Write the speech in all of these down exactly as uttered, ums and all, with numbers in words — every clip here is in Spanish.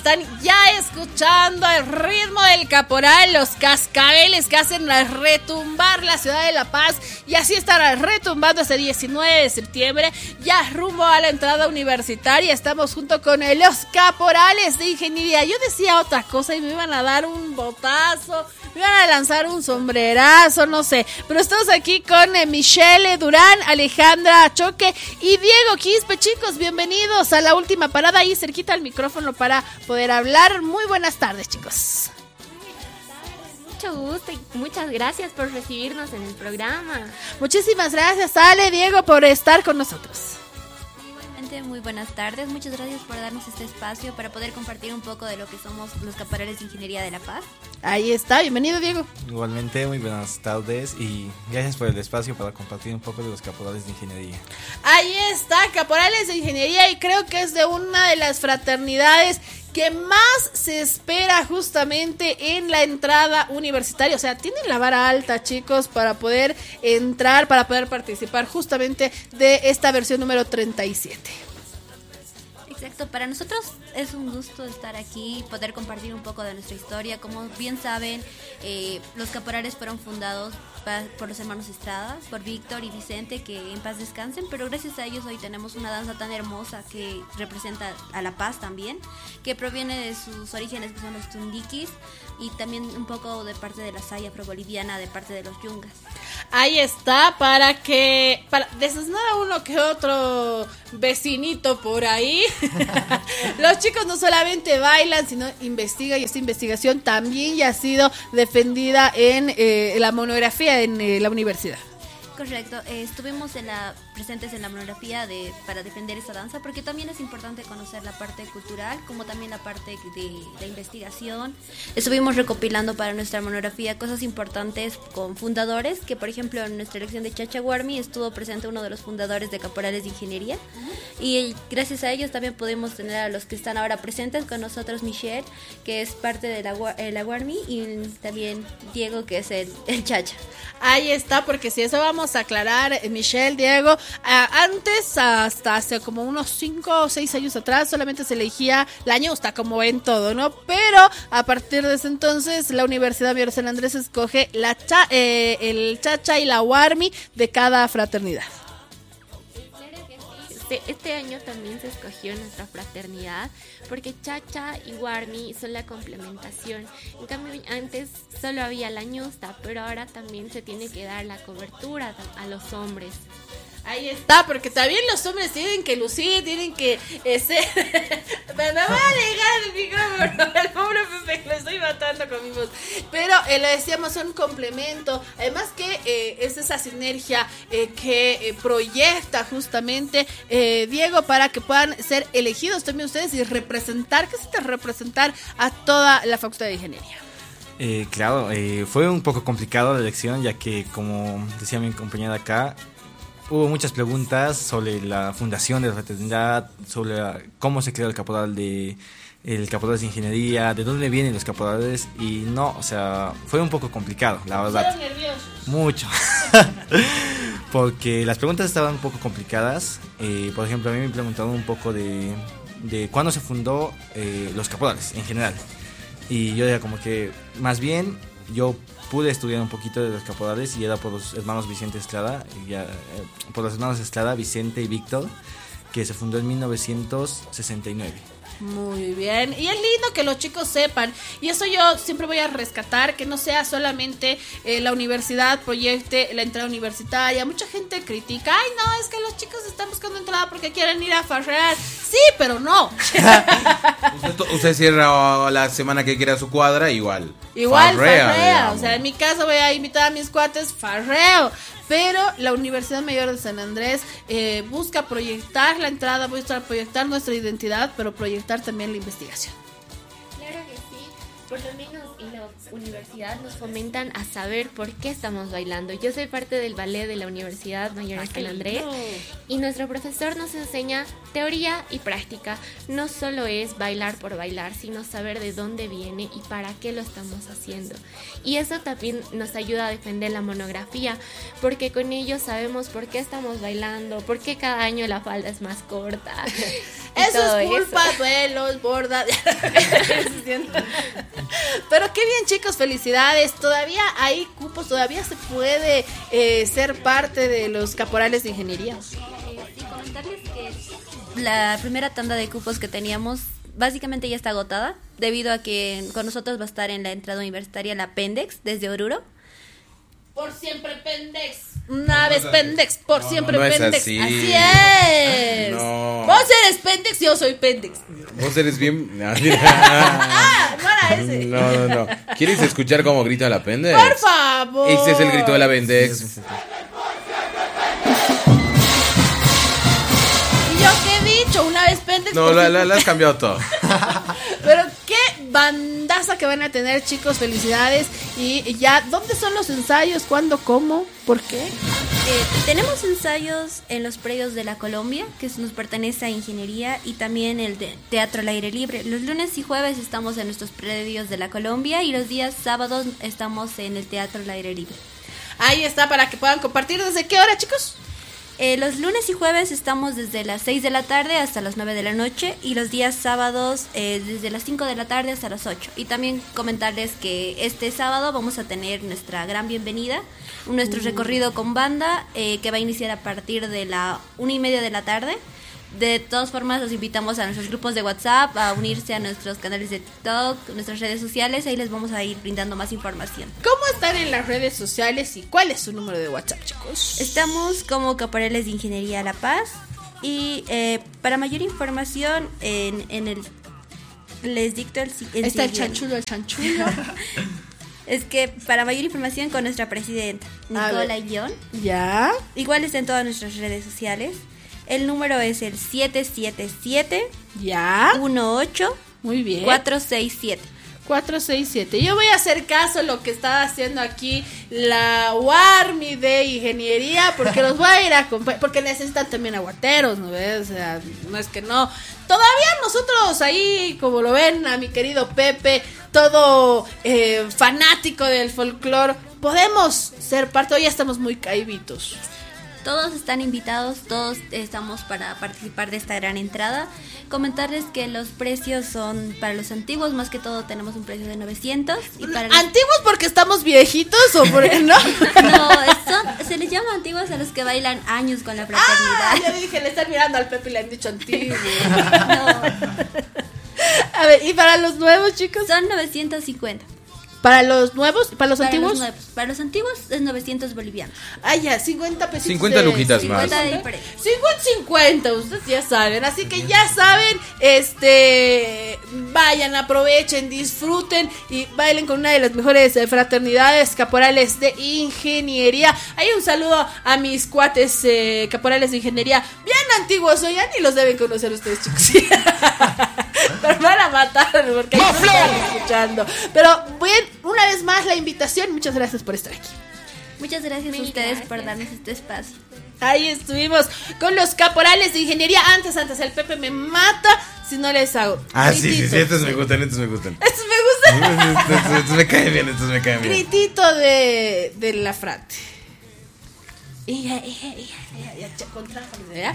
están ya escuchando el ritmo del caporal, los cascabeles que hacen retumbar la ciudad de La Paz, y así estará retumbando este diecinueve de septiembre, ya rumbo a la entrada universitaria. Estamos junto con los caporales de ingeniería. Yo decía otra cosa y me iban a dar un botazo, me iban a lanzar un sombrerazo, no sé, pero estamos aquí con eh, Michelle Durán, Alejandra Choque y Diego Quispe. Chicos, bienvenidos a la última parada, ahí cerquita al micrófono para poder hablar. Muy buenas tardes, chicos. Mucho gusto y muchas gracias por recibirnos en el programa. Muchísimas gracias, Ale, Diego, por estar con nosotros. Igualmente, muy buenas tardes. Muchas gracias por darnos este espacio para poder compartir un poco de lo que somos los caporales de Ingeniería de La Paz. Ahí está, bienvenido, Diego. Igualmente, muy buenas tardes y gracias por el espacio para compartir un poco de los caporales de ingeniería. Ahí está, caporales de ingeniería, y creo que es de una de las fraternidades que más se espera justamente en la entrada universitaria. O sea, tienen la vara alta, chicos, para poder entrar, para poder participar justamente de esta versión número treinta y siete. Exacto, para nosotros es un gusto estar aquí, poder compartir un poco de nuestra historia. Como bien saben, eh, los caporales fueron fundados pa- por los hermanos Estrada, por Víctor y Vicente, que en paz descansen, pero gracias a ellos hoy tenemos una danza tan hermosa que representa a La Paz también, que proviene de sus orígenes, que son los tundiquis, y también un poco de parte de la saya afroboliviana, de parte de los yungas. Ahí está, para que para desasnar a uno que otro vecinito por ahí. Los chicos no solamente bailan, sino investigan, y esta investigación también ya ha sido defendida en eh, la monografía en eh, la universidad. Correcto, eh, estuvimos en la, presentes en la monografía de, para defender esta danza, porque también es importante conocer la parte cultural, como también la parte de, de investigación. Estuvimos recopilando para nuestra monografía cosas importantes con fundadores, que por ejemplo en nuestra elección de Chacha Guarmi estuvo presente uno de los fundadores de Caporales de Ingeniería, uh-huh. y gracias a ellos también pudimos tener a los que están ahora presentes con nosotros, Michelle, que es parte de la, eh, la Guarmi, y también Diego, que es el, el Chacha. Ahí está, porque si eso vamos a aclarar, Michelle, Diego, eh, antes, hasta hace como unos cinco o seis años atrás, solamente se elegía la ñusta, como ven todo, ¿no? Pero a partir de ese entonces, la Universidad Mayor de San Andrés escoge la cha, eh, el Chacha y la Guarmi de cada fraternidad. Este, este año también se escogió nuestra fraternidad porque Chacha y Guarmi son la complementación. En cambio, antes solo había la ñusta, pero ahora también se tiene que dar la cobertura a los hombres. Ahí está, porque también los hombres tienen que lucir, tienen que eh, ser... Me va a alejar el micrófono, el pobre Pepe, lo estoy matando con mi voz. Pero eh, lo decíamos, son un complemento. Además que eh, es esa sinergia eh, que eh, proyecta justamente eh, Diego, para que puedan ser elegidos también ustedes y representar, ¿qué es representar a toda la Facultad de Ingeniería? Eh, claro, eh, fue un poco complicado la elección, ya que como decía mi compañera acá, hubo muchas preguntas sobre la fundación de la fraternidad, sobre la, cómo se creó el caporal de el caporal de ingeniería, de dónde vienen los caporales, y no, o sea, fue un poco complicado, la verdad. ¿Fueron nerviosos? Mucho. Porque las preguntas estaban un poco complicadas. Eh, por ejemplo, a mí me preguntaron un poco de, de cuándo se fundó eh, los caporales en general. Y yo era como que, más bien, yo pude estudiar un poquito de los caporales y era por los hermanos Vicente Estrada, y ya, eh, por los hermanos Estrada, Vicente y Víctor, que se fundó en mil novecientos sesenta y nueve. Muy bien, y es lindo que los chicos sepan, y eso yo siempre voy a rescatar, que no sea solamente eh, la universidad proyecte la entrada universitaria. Mucha gente critica, ay no, es que los chicos están buscando entrada porque quieren ir a farrear. Sí, pero no. usted, usted cierra la semana que quiera su cuadra, igual. Igual farrea, farrea o sea, en mi caso voy a invitar a mis cuates, farreo. Pero la Universidad Mayor de San Andrés eh, busca proyectar la entrada, busca proyectar nuestra identidad, pero proyectar también la investigación. Claro que sí, por lo menos en la universidad nos fomentan a saber por qué estamos bailando. Yo soy parte del ballet de la Universidad Mayor de San Andrés y nuestro profesor nos enseña teoría y práctica. No solo es bailar por bailar, sino saber de dónde viene y para qué lo estamos haciendo. Y eso también nos ayuda a defender la monografía, porque con ello sabemos por qué estamos bailando, por qué cada año la falda es más corta. Eso es culpa de los bordas. Pero qué bien, chicos, felicidades. Todavía hay cupos, todavía se puede eh, ser parte de los caporales de ingeniería. Eh, y comentarles que la primera tanda de cupos que teníamos básicamente ya está agotada, debido a que con nosotros va a estar en la entrada universitaria la Pendex desde Oruro. Por siempre Pendex. Una vez Pendex, por no, siempre no, no es Pendex. así. Así es. No. Vos eres Pendex y yo soy Pendex. Vos eres bien. Ah, no era ese. No, no, no. ¿Quieres escuchar cómo grita la Pendex? Por favor. Ese es el grito de la Pendex. Sí, sí, sí. ¿Y yo qué he dicho? Una vez Pendex. No, por la, siempre- la, la has cambiado todo. Pero qué bandaza que van a tener, chicos, felicidades. Y ya, ¿dónde son los ensayos? ¿Cuándo? ¿Cómo? ¿Por qué? Eh, tenemos ensayos en los predios de la Colombia, que nos pertenece a ingeniería, y también el de teatro al aire libre. Los lunes y jueves estamos en nuestros predios de la Colombia y los días sábados estamos en el teatro al aire libre. Ahí está, para que puedan compartir. ¿Desde qué hora, chicos? Eh, los lunes y jueves estamos desde las seis de la tarde hasta las nueve de la noche y los días sábados eh, desde las cinco de la tarde hasta las ocho. Y también comentarles que este sábado vamos a tener nuestra gran bienvenida, nuestro Mm. recorrido con banda eh, que va a iniciar a partir de la una y media de la tarde. De todas formas, los invitamos a nuestros grupos de WhatsApp, a unirse a nuestros canales de TikTok, nuestras redes sociales. Ahí les vamos a ir brindando más información. ¿Cómo están en las redes sociales y cuál es su número de WhatsApp, chicos? Estamos como Caporales de Ingeniería La Paz y eh, para mayor información en, en el les dicto el, si- el Está el siguiente. chanchulo, el chanchulo. Es que para mayor información con nuestra presidenta A Nicola ver. Illón. ¿Ya? Igual está en todas nuestras redes sociales. El número es el siete siete siete ¿Ya? uno ocho Muy bien. cuatro seis siete. cuatro seis siete. Yo voy a hacer caso a lo que estaba haciendo aquí la Warmi de ingeniería, porque los voy a ir a acompañar, porque necesitan también aguateros, ¿no ves? O sea, no es que no. Todavía nosotros ahí, como lo ven a mi querido Pepe, todo eh, fanático del folclore, podemos ser parte. Hoy ya estamos muy caibitos. Todos están invitados, todos estamos para participar de esta gran entrada. Comentarles que los precios son para los antiguos, más que todo tenemos un precio de novecientos. Y para los... ¿Antiguos porque estamos viejitos o porque no? No, son- se les llama antiguos a los que bailan años con la Ah, fraternidad. yo dije, le están mirando al Pepe y le han dicho antiguo. No, A ver, ¿y para los nuevos, chicos? son novecientos cincuenta. ¿Para los nuevos? ¿Para los Para antiguos? los nuevos. Para los antiguos es novecientos bolivianos. Ah, ya, cincuenta pesitos. cincuenta de- luquitas más. cincuenta de diferencia. cincuenta cincuenta, ustedes ya saben. Así que ya saben, este, vayan, aprovechen, disfruten y bailen con una de las mejores eh, fraternidades caporales de ingeniería. Hay un saludo a mis cuates eh, caporales de ingeniería, bien antiguos, oigan, y los deben conocer ustedes, chicos. Pero me van a matar porque no están escuchando. Pero bien, una vez más la invitación. Muchas gracias por estar aquí. Muchas gracias Mil a ustedes gracias. por darnos este espacio. Ahí estuvimos con los caporales de ingeniería. Antes, antes, el Pepe me mata si no les hago. Ah, sí, sí, Gritito. sí, estos me gustan, estos me gustan. Estos me gustan. Estos, estos- estos me caen bien, estos me caen bien. Gritito de, de la frate. Hija, hija, hija, hija, ya, ya, contrájame, ¿ya?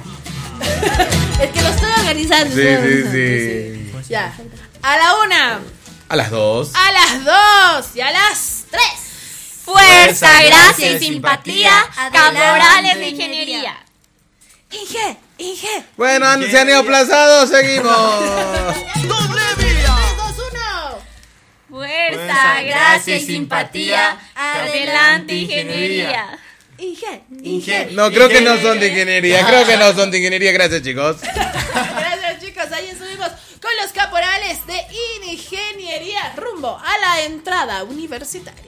Es que lo estoy organizando. Sí, estoy sí, organizando, sí. Ya. A la una, A las dos. a las dos y a las tres. Fuerza, gracia y simpatía, Adelante, caporales de ingeniería. ingeniería. Inge, Inge. Bueno, han- se han ido aplazados, seguimos. tres, dos, uno. Fuerza, gracia y simpatía, adelante ingeniería. Inge, Inge. Inge. No, creo que no son de ingeniería, creo que no son de ingeniería, gracias chicos. Gracias, chicos. Ahí estuvimos con los caporales de ingeniería rumbo a la entrada universitaria.